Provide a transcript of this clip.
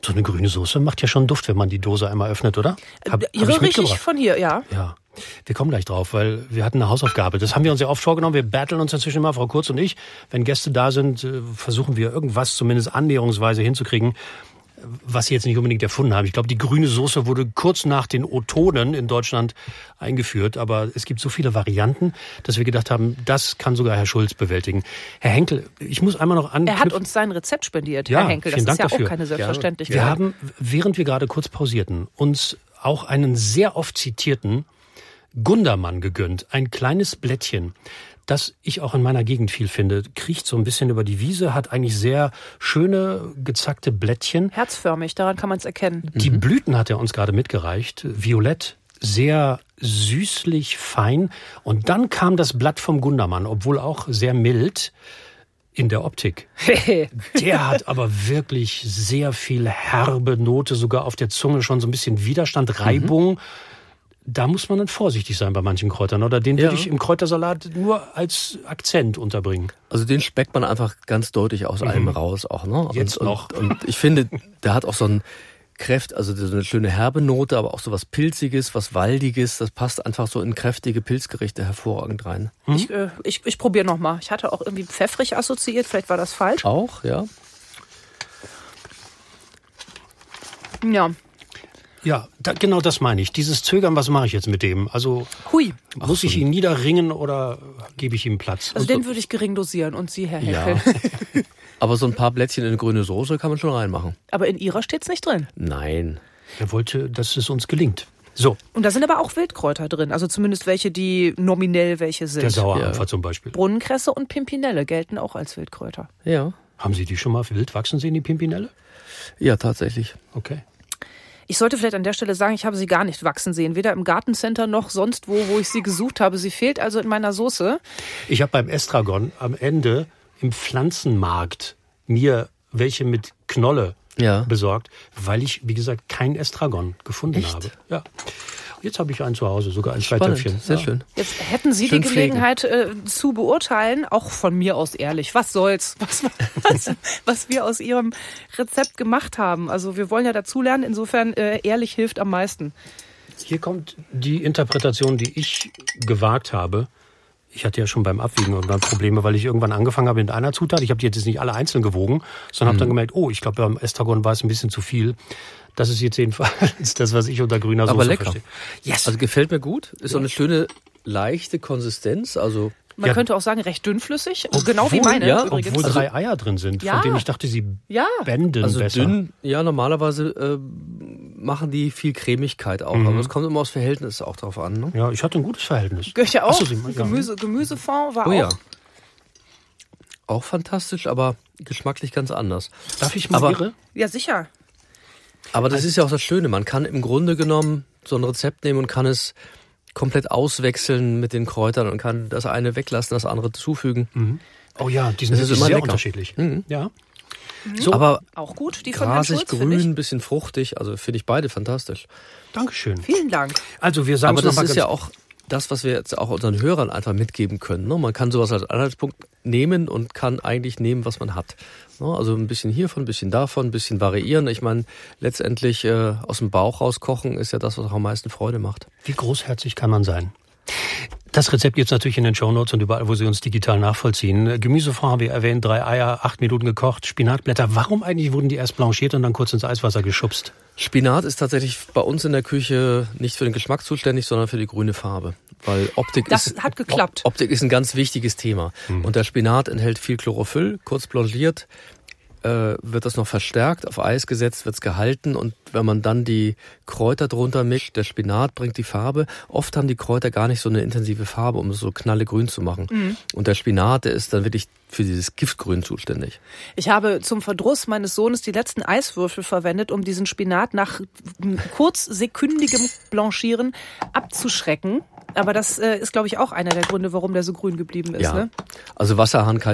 So eine grüne Soße macht ja schon Duft, wenn man die Dose einmal öffnet, oder? Hab ich richtig von hier, ja. Ja, wir kommen gleich drauf, weil wir hatten eine Hausaufgabe. Das haben wir uns ja oft vorgenommen. Wir battlen uns inzwischen immer, Frau Kurz und ich. Wenn Gäste da sind, versuchen wir irgendwas zumindest annäherungsweise hinzukriegen, was sie jetzt nicht unbedingt erfunden haben. Ich glaube, die grüne Soße wurde kurz nach den O-Tonen in Deutschland eingeführt. Aber es gibt so viele Varianten, dass wir gedacht haben, das kann sogar Herr Schulz bewältigen. Herr Henkel, ich muss einmal noch anknüpfen. Er hat uns sein Rezept spendiert, ja, Herr Henkel. Das ist ja auch keine Selbstverständlichkeit. Wir haben, während wir gerade kurz pausierten, uns auch einen sehr oft zitierten Gundermann gegönnt. Ein kleines Blättchen, das ich auch in meiner Gegend viel finde. Kriecht so ein bisschen über die Wiese, hat eigentlich sehr schöne, gezackte Blättchen. Herzförmig, daran kann man es erkennen. Die Blüten hat er uns gerade mitgereicht. Violett, sehr süßlich, fein. Und dann kam das Blatt vom Gundermann, obwohl auch sehr mild in der Optik. Der hat aber wirklich sehr viel herbe Note, sogar auf der Zunge schon so ein bisschen Widerstand, Reibung. Da muss man dann vorsichtig sein bei manchen Kräutern. Oder den würde ich im Kräutersalat nur als Akzent unterbringen. Also den schmeckt man einfach ganz deutlich aus allem raus auch, ne? Jetzt noch. Und ich finde, der hat auch so ein also so eine schöne herbe Note, aber auch so was Pilziges, was Waldiges. Das passt einfach so in kräftige Pilzgerichte hervorragend rein. Ich probiere nochmal. Ich hatte auch irgendwie pfeffrig assoziiert, vielleicht war das falsch. Auch, ja. Ja. Ja, genau das meine ich. Dieses Zögern, was mache ich jetzt mit dem? Also muss ich ihn niederringen oder gebe ich ihm Platz? Also den würde ich gering dosieren und Sie, Herr Henkel. Ja. Aber so ein paar Blättchen in eine grüne Soße kann man schon reinmachen. Aber in Ihrer steht's nicht drin. Nein. Er wollte, dass es uns gelingt. So. Und da sind aber auch Wildkräuter drin. Also zumindest welche, die nominell welche sind. Der Sauerampfer zum Beispiel. Brunnenkresse und Pimpinelle gelten auch als Wildkräuter. Ja. Haben Sie die schon mal wild wachsen sehen, die Pimpinelle? Ja, tatsächlich. Okay. Ich sollte vielleicht an der Stelle sagen, ich habe sie gar nicht wachsen sehen. Weder im Gartencenter noch sonst wo ich sie gesucht habe. Sie fehlt also in meiner Soße. Ich habe beim Estragon am Ende im Pflanzenmarkt mir welche mit Knolle besorgt, weil ich, wie gesagt, kein Estragon gefunden habe. Ja. Jetzt habe ich einen zu Hause, sogar ein Schweitöpfchen. Sehr schön. Jetzt hätten Sie schön die Gelegenheit zu beurteilen, auch von mir aus ehrlich. Was soll's? Was wir aus Ihrem Rezept gemacht haben. Also wir wollen ja dazulernen, insofern ehrlich hilft am meisten. Hier kommt die Interpretation, die ich gewagt habe. Ich hatte ja schon beim Abwiegen irgendwann Probleme, weil ich irgendwann angefangen habe mit einer Zutat. Ich habe die jetzt nicht alle einzeln gewogen, sondern habe dann gemerkt, ich glaube, beim Estragon war es ein bisschen zu viel. Das ist jetzt jedenfalls das, was ich unter grüner Soße verstehe. Aber lecker. Yes. Also gefällt mir gut. Ist so eine schöne, leichte Konsistenz. Also Man könnte auch sagen, recht dünnflössig. Genau wie meine übrigens. Obwohl 3 Eier drin sind, von denen ich dachte, sie bänden also besser. Dünn, normalerweise machen die viel Cremigkeit auch. Aber es kommt immer aufs Verhältnis auch drauf an. Ne? Ja, ich hatte ein gutes Verhältnis. Gehört ja auch. Gemüsefond war auch. Ja. Auch fantastisch, aber geschmacklich ganz anders. Darf ich mal Ihre? Ja, sicher. Aber das ist ja auch das Schöne. Man kann im Grunde genommen so ein Rezept nehmen und kann es komplett auswechseln mit den Kräutern und kann das eine weglassen, das andere zufügen. Mhm. Oh ja, die sind immer sehr lecker. Unterschiedlich. Mhm. Ja. So, aber auch gut, die von Herrn Schulz, grasig, grün, ein bisschen fruchtig. Also finde ich beide fantastisch. Dankeschön. Vielen Dank. Also wir sagen aber es das ist ja auch das, was wir jetzt auch unseren Hörern einfach mitgeben können. Ne? Man kann sowas als Anhaltspunkt nehmen und kann eigentlich nehmen, was man hat. Ne? Also ein bisschen hiervon, ein bisschen davon, ein bisschen variieren. Ich meine, letztendlich aus dem Bauch raus kochen ist ja das, was auch am meisten Freude macht. Wie großherzig kann man sein? Das Rezept gibt's natürlich in den Shownotes und überall, wo Sie uns digital nachvollziehen. Gemüsefond haben wir erwähnt, 3 Eier, 8 Minuten gekocht, Spinatblätter. Warum eigentlich wurden die erst blanchiert und dann kurz ins Eiswasser geschubst? Spinat ist tatsächlich bei uns in der Küche nicht für den Geschmack zuständig, sondern für die grüne Farbe. Weil Optik hat geklappt. Optik ist ein ganz wichtiges Thema. Und der Spinat enthält viel Chlorophyll, kurz blanchiert, wird das noch verstärkt, auf Eis gesetzt, wird's gehalten und wenn man dann die Kräuter drunter mischt, der Spinat bringt die Farbe. Oft haben die Kräuter gar nicht so eine intensive Farbe, um es so knallegrün zu machen. Mhm. Und der Spinat, der ist dann wirklich für dieses Giftgrün zuständig. Ich habe zum Verdruss meines Sohnes die letzten Eiswürfel verwendet, um diesen Spinat nach kurzsekündigem Blanchieren abzuschrecken. Aber das ist, glaube ich, auch einer der Gründe, warum der so grün geblieben ist. Ja. Ne? Also Wasserhahn